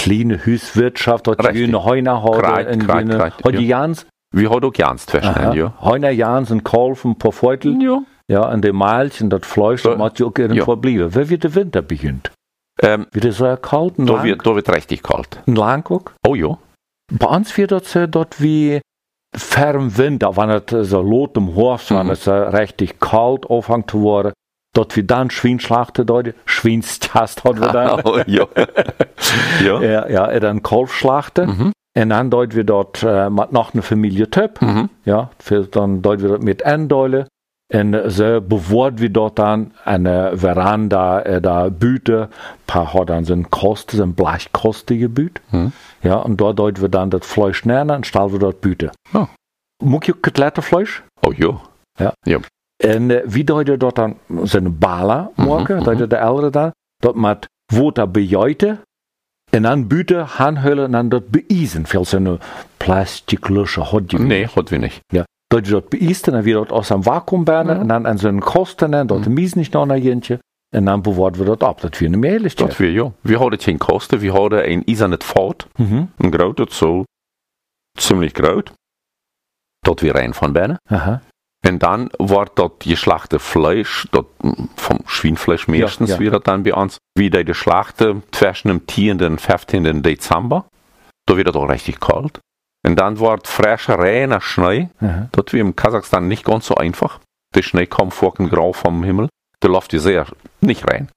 kleine Hauswirtschaft, dort eine Heuner hat die Jans. Wir haben auch Jans zwischen, ja. Heuner Jans, ein Kalf, ein paar Viertel. Ja. Ja, und die Malchen, das Fleisch, das muss ja auch irgendwo bleiben. Wer wird der Winter beginnt? Wird es so kalt? Da wird richtig kalt. Ein Langguck? Oh ja. Bei uns wird das dort wie ferm Winter, wenn es so lot im Hof, wenn es richtig kalt anfängt zu werden, dort wie dann Schweinschlachten, dort Schweinstast hat wir dann. Oh, ja. Ja, dann Kalfschlachten. Und dann dort wir dort mit noch eine Familie Töp. Ja, dann dort wir mit Endeulen. Und so bewahrt wir dort dann eine Veranda, da Büte, hat dann so ein Blechkostige Büt. Ja, und dort wir dann das Fleisch nehmen und stellen wir dort Büte. Oh. Muss ich Kotelettenfleisch? Oh ja. Ja. Und wie dort dann so eine Bala machen, dort der Ältere dann, dort mit Water bejeuten, und dann Büte hanhüllen und dann dort beisen. Für so eine Plastiklusche hat die. Nee, hat wir nicht. Ja. Dort dort beisten, dann wird dort aus dem Vakuum bernen, und dann an so einen Kosten, dort mies nicht noch ein Jentje, und dann bewahren wir dort ab. Das wird eine Mehrlichkeit. Das wir, ja. Wir haben keine Kosten, wir haben ein eisernes Fort, ein großes, so ziemlich groß. Dort wir rein von bernen. Und dann wird dort geschlachte Fleisch, dort vom Schweinfleisch meistens, wird dann bei uns, wieder die Schlachte zwischen dem 10. und 15. Dezember. Da wird es auch richtig kalt. Und dann wird frischer, reiner Schnee. Dort wie im Kasachstan nicht ganz so einfach. Der Schnee kommt grau vom Himmel. Der läuft ja sehr nicht rein.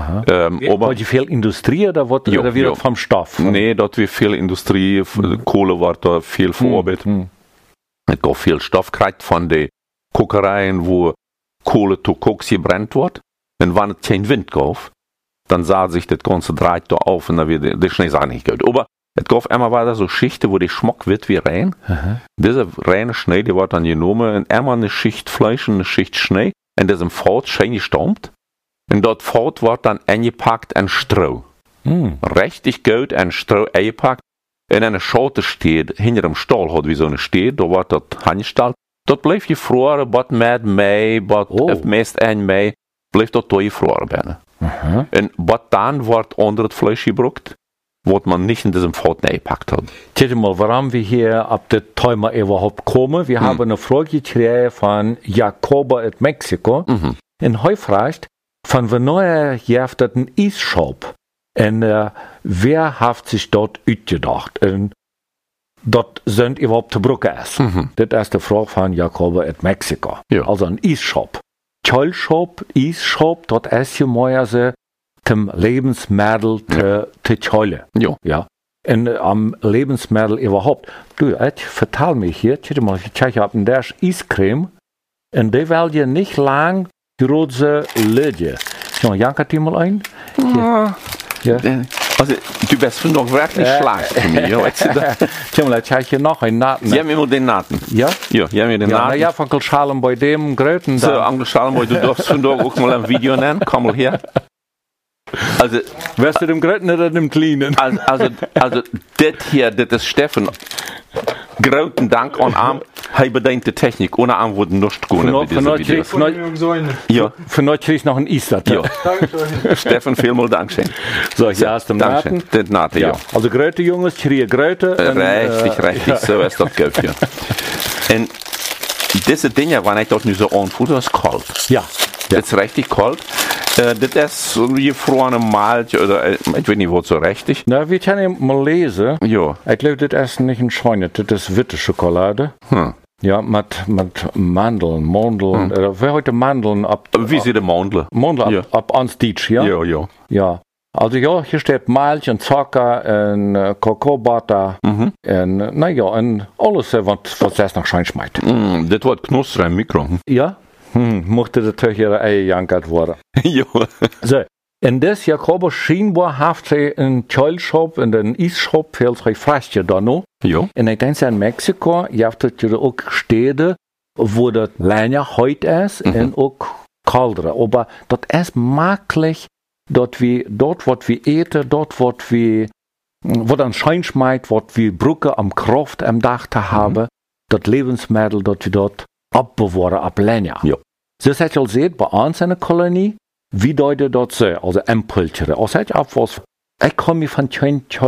Aber die viel Industrie oder wird vom Stoff? Nee, dort wird viel Industrie, Kohle wird da viel verarbeitet. Es gibt viel Stoff gekriegt von den Kokereien, wo Kohle zu Koks gebrannt wird. Und wenn es kein Wind gibt, dann sah sich das Ganze dreht da auf und dann wird der Schnee nicht gut. Aber es gibt immer weiter so Schichten, wo der Schmuck wird wie rein. Dieser reine Schnee, die wird dann genommen und immer eine Schicht Fleisch und eine Schicht Schnee. Und das im Fort schön gestammt. Und dort Fort wird dann eingepackt in Stroh. Richtig gut in Stroh eingepackt. In einer Schote steht, hinter dem Stall hat wie so eine steht, da wird das Handstall. Dort bleibt gefroren, but mit Mai, but meist ein Mai, bleibt dort gefroren werden. Und but dann wird unter das Fleisch gebrückt, was man nicht in diesem Fort eingepackt hat. Tja mal, warum wir hier ab dem Thema überhaupt kommen, wir haben eine Frage gekriegt von Jacobo in Mexiko. Und heute fragt, von wann gibt es einen Eisshop? Und wer hat sich dort ausgedacht? Und dort sind überhaupt die Brücke ist. Das ist die Frage von Jacobo in Mexiko. Ja. Also ein Eisshop. Zollshop, Eisshop, dort ist ja mal so zum Lebensmittel zu zahlen. Ja. Und am Lebensmittel überhaupt. Du, vertell mich hier, ich habe der Eiscreme und die will ja nicht lang große Lüge. Jankert die mal ein? Ja. Also, du bist noch wirklich schlecht für mich. Tja, mal, ich habe hier noch einen Naten. Ja, wir haben den Naten. Ja? Ja, wir haben den Naten. Ja, von Schalen bei dem Gröten. So, Onkel Schalenboy, du darfst von da auch mal ein Video nennen. Komm mal her. Also, wärst du dem Gröten oder dem Kleinen? Also, das hier, das ist Steffen. Großen Dank an Arm. Hij bedenkt de techniek. Ohne Arm wurde nichts gewonnen mit dieser Videos. Für neu krieg ich noch ein Easter. Ja. Steffen, vielmal Dankeschön. So, hier hast du Naten. Den Naten, ja. Also Gröte, Jungs, kriege Gröte. Richtig. Ja. So ist das gut, ja. Und diese Dinge waren dort nicht so anfuhr, das ist kalt. Ja. Das ist richtig kalt. Das ist so wie gefrorene Malch oder ich weiß nicht, was so richtig. Na, wir können mal lesen. Ja. Ich glaube, das ist nicht ein Schweine, das ist witte Schokolade. Ja, mit Mandeln. Wer heute Mandeln ab. Wie sieht der Mandel? Mandel ab ans Ditch, ja? Ja. Also ja, hier steht Milch und Zucker und Kokobutter und und alles, was das noch schein schmeckt. Das wird knustrig im Mikro. Ja? Mochte der Töchter Eier jankert worden. Ja. So, und das Jakobo scheinbar hat sie einen Zollshop und einen Eisshop, viel zu früh da noch. Ja. Und ich denke, in Mexiko gibt es auch Städte, wo das länger heute ist und auch kälter. Aber das ist möglich, dort wird wie eten, dort wird wie, wo dann Schein schmeckt, wird wie Brücke am Kraft am Dach zu haben, das Lebensmittel, dort wie dort abbewahren, ab länger. Ja. Das hat ihr seht, bei uns in der Kolonie, wie Leute dort so, also Impulse. Also ich komme von